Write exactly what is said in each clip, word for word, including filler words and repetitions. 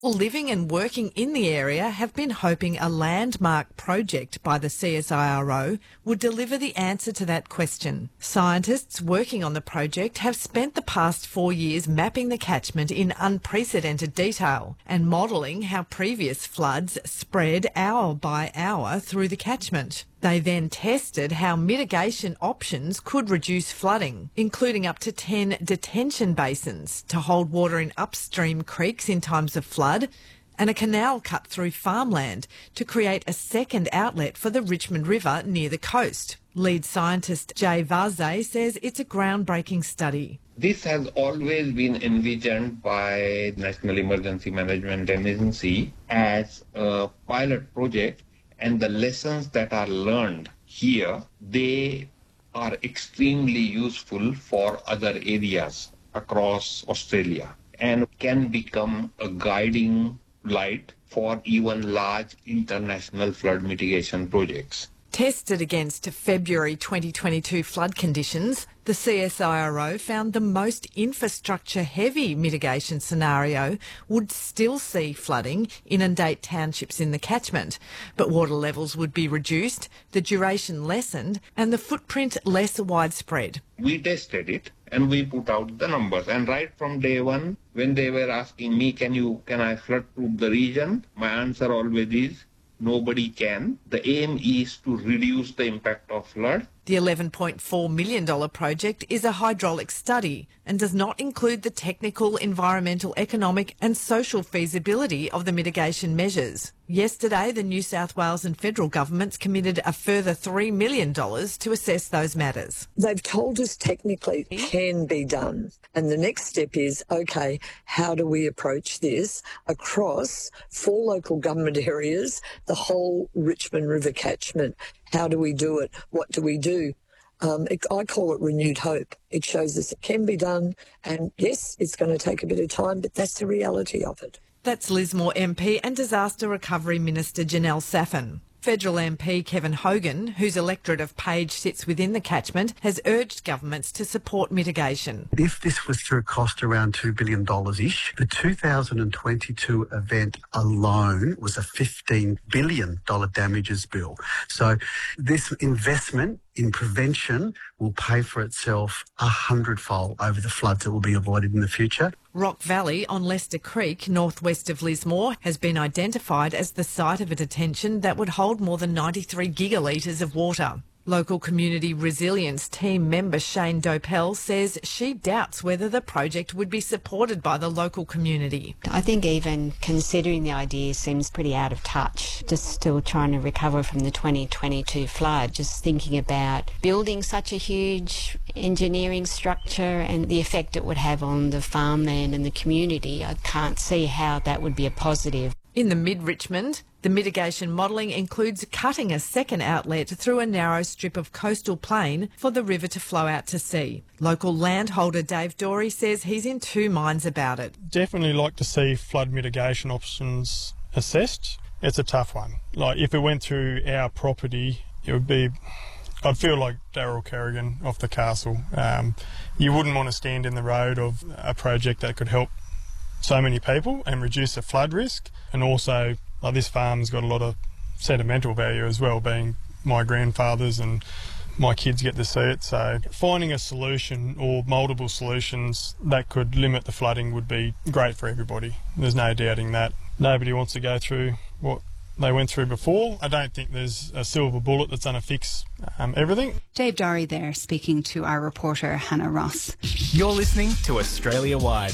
Living and working in the area have been hoping a landmark project by the C S I R O would deliver the answer to that question. Scientists working on the project have spent the past four years mapping the catchment in unprecedented detail and modelling how previous floods spread hour by hour through the catchment. They then tested how mitigation options could reduce flooding, including up to ten detention basins to hold water in upstream creeks in times of flood, and a canal cut through farmland to create a second outlet for the Richmond River near the coast. Lead scientist Jay Vaze says it's a groundbreaking study. This has always been envisioned by National Emergency Management Agency as a pilot project, and the lessons that are learned here, they are extremely useful for other areas across Australia and can become a guiding light for even large international flood mitigation projects. Tested against February twenty twenty-two flood conditions, the C S I R O found the most infrastructure-heavy mitigation scenario would still see flooding inundate townships in the catchment, but water levels would be reduced, the duration lessened, and the footprint less widespread. We tested it and we put out the numbers, and right from day one, when they were asking me, can you, can I flood-proof the region? My answer always is, nobody can. The aim is to reduce the impact of flood. The eleven point four million dollars project is a hydraulic study and does not include the technical, environmental, economic and social feasibility of the mitigation measures. Yesterday, the New South Wales and federal governments committed a further three million dollars to assess those matters. They've told us technically it can be done. And the next step is, OK, how do we approach this across four local government areas, the whole Richmond River catchment? How do we do it? What do we do? Um, it, I call it renewed hope. It shows us it can be done. And yes, it's going to take a bit of time, but that's the reality of it. That's Lismore M P and Disaster Recovery Minister Janelle Saffin. Federal M P Kevin Hogan, whose electorate of Page sits within the catchment, has urged governments to support mitigation. If this was to cost around two billion dollars-ish, the two thousand twenty-two event alone was a fifteen billion dollars damages bill. So this investment in prevention will pay for itself a hundredfold over the floods that will be avoided in the future. Rock Valley on Leicester Creek, northwest of Lismore, has been identified as the site of a detention that would hold more than ninety-three gigalitres of water. Local community resilience team member Shane Dopel says she doubts whether the project would be supported by the local community. I think even considering the idea seems pretty out of touch. Just still trying to recover from the twenty twenty-two flood, just thinking about building such a huge engineering structure and the effect it would have on the farmland and the community. I can't see how that would be a positive. In the mid-Richmond, the mitigation modelling includes cutting a second outlet through a narrow strip of coastal plain for the river to flow out to sea. Local landholder Dave Dorey says he's in two minds about it. Definitely like to see flood mitigation options assessed. It's a tough one. Like if it went through our property, it would be, I'd feel like Daryl Kerrigan off the castle. Um, you wouldn't want to stand in the road of a project that could help so many people and reduce the flood risk, and also like this farm's got a lot of sentimental value as well, being my grandfather's and my kids get to see it. So finding a solution or multiple solutions that could limit the flooding would be great for everybody. There's no doubting that. Nobody wants to go through what they went through before. I don't think there's a silver bullet that's going to fix um, everything. Dave Dorey there speaking to our reporter Hannah Ross. You're listening to Australia Wide.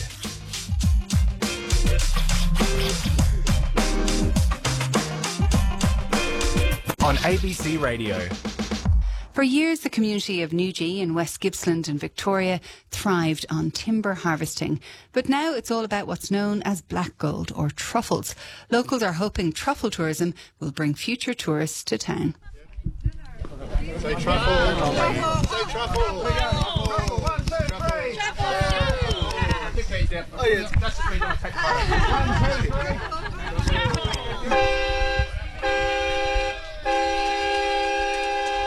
On A B C Radio. For years, the community of Newgee in West Gippsland in Victoria thrived on timber harvesting. But now it's all about what's known as black gold or truffles. Locals are hoping truffle tourism will bring future tourists to town. Say truffle. Say truffle. One, two, three. Truffle. Oh, yes. That's just me doing a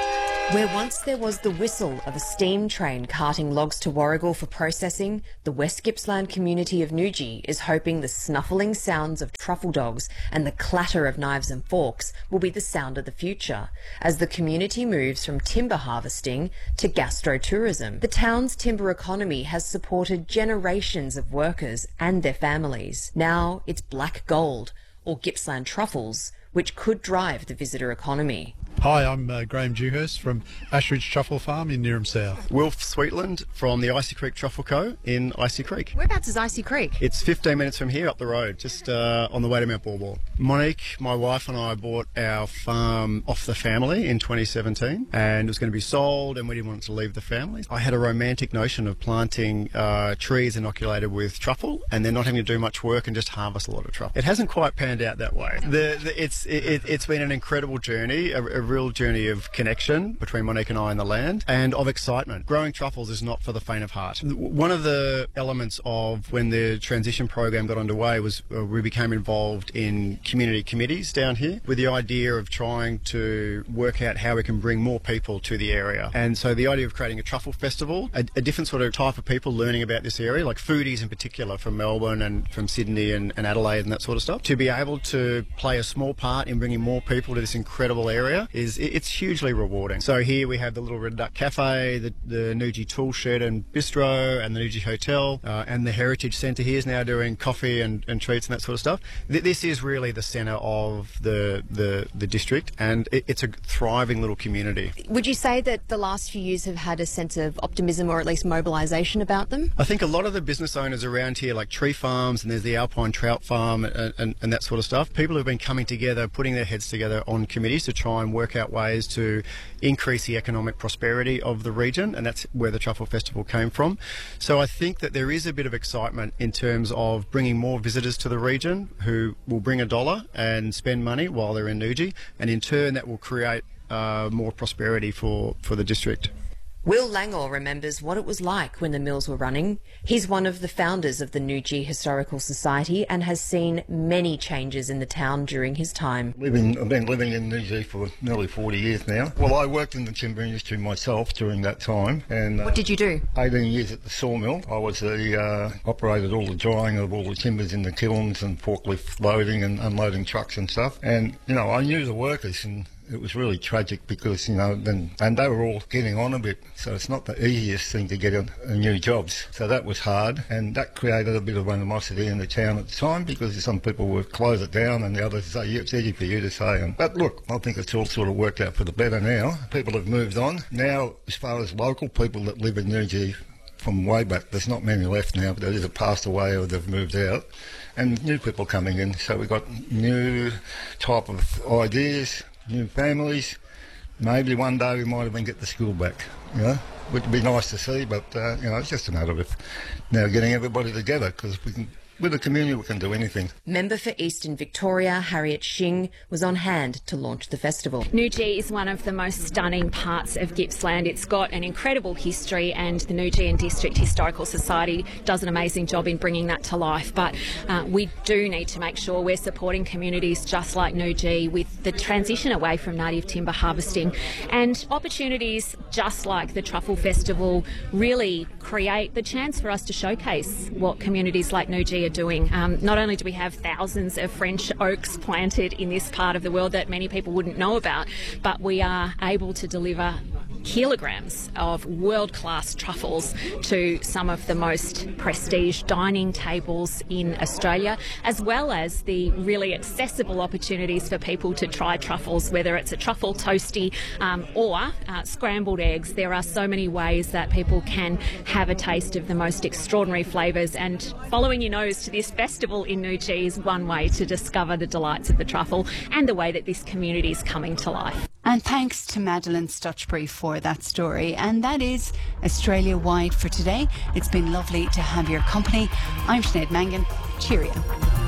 Where once there was the whistle of a steam train carting logs to Warragul for processing, the West Gippsland community of Newgee is hoping the snuffling sounds of truffle dogs and the clatter of knives and forks will be the sound of the future, as the community moves from timber harvesting to gastro-tourism. The town's timber economy has supported generations of workers and their families. Now it's black gold, or Gippsland truffles, which could drive the visitor economy. Hi, I'm uh, Graham Dewhurst from Ashridge Truffle Farm in Neerim South. Wilf Sweetland from the Icy Creek Truffle Co. in Icy Creek. Whereabouts is Icy Creek? It's fifteen minutes from here up the road, just uh, on the way to Mount Baw Baw. Monique, my wife, and I bought our farm off the family in twenty seventeen, and it was going to be sold, and we didn't want it to leave the family. I had a romantic notion of planting uh, trees inoculated with truffle and then not having to do much work and just harvest a lot of truffle. It hasn't quite panned out that way. The, the, it's it, it's been an incredible journey, a, a real journey of connection between Monique and I and the land, and of excitement. Growing truffles is not for the faint of heart. One of the elements of when the transition program got underway was uh, we became involved in community committees down here with the idea of trying to work out how we can bring more people to the area. And so the idea of creating a truffle festival, a, a different sort of type of people learning about this area, like foodies in particular from Melbourne and from Sydney and, and Adelaide and that sort of stuff, to be able to play a small part in bringing more people to this incredible area is it's hugely rewarding. So here we have the Little Red Duck Cafe, the, the Newgee Tool Shed and Bistro, and the Newgee Hotel, uh, and the Heritage Centre here is now doing coffee and, and treats and that sort of stuff. Th this is really the centre of the, the, the district, and it, it's a thriving little community. Would you say that the last few years have had a sense of optimism or at least mobilisation about them? I think a lot of the business owners around here, like Tree Farms, and there's the Alpine Trout Farm and, and, and that sort of stuff, people have been coming together, putting their heads together on committees to try and work out ways to increase the economic prosperity of the region, and that's where the Truffle Festival came from. So I think that there is a bit of excitement in terms of bringing more visitors to the region who will bring a dollar and spend money while they're in Newgee, and in turn that will create uh, more prosperity for, for the district. Will Langall remembers what it was like when the mills were running. He's one of the founders of the Newgee Historical Society and has seen many changes in the town during his time. Living, I've been living in Newgee for nearly forty years now. Well, I worked in the timber industry myself during that time. And uh, what did you do? eighteen years at the sawmill. I was the uh, operated all the drying of all the timbers in the kilns and forklift loading and unloading trucks and stuff. And, you know, I knew the workers, and it was really tragic because, you know, then, and they were all getting on a bit, so it's not the easiest thing to get a, a new jobs. So that was hard, and that created a bit of animosity in the town at the time because some people would close it down and the others say, yeah, it's easy for you to say. And, but look, I think it's all sort of worked out for the better now. People have moved on. Now, as far as local people that live in Newgee from way back, there's not many left now, but those have passed away or they've moved out. And new people coming in, so we've got new type of ideas, new families. Maybe one day we might even get the school back, you know, which would be nice to see, but, uh, you know, it's just a matter of now getting everybody together, because we can, with the community we can do anything. Member for Eastern Victoria, Harriet Shing, was on hand to launch the festival. Newgee is one of the most stunning parts of Gippsland. It's got an incredible history, and the Newgee and District Historical Society does an amazing job in bringing that to life. But uh, we do need to make sure we're supporting communities just like Newgee with the transition away from native timber harvesting, and opportunities just like the Truffle Festival really create the chance for us to showcase what communities like Newgee are doing. Um, not only do we have thousands of French oaks planted in this part of the world that many people wouldn't know about, but we are able to deliver kilograms of world-class truffles to some of the most prestige dining tables in Australia, as well as the really accessible opportunities for people to try truffles, whether it's a truffle toasty um, or uh, scrambled eggs. There are so many ways that people can have a taste of the most extraordinary flavours, and following your nose to this festival in Newgee is one way to discover the delights of the truffle and the way that this community is coming to life. And thanks to Madeleine Stutchbury for that story. And that is Australia-wide for today. It's been lovely to have your company. I'm Sinead Mangan. Cheerio.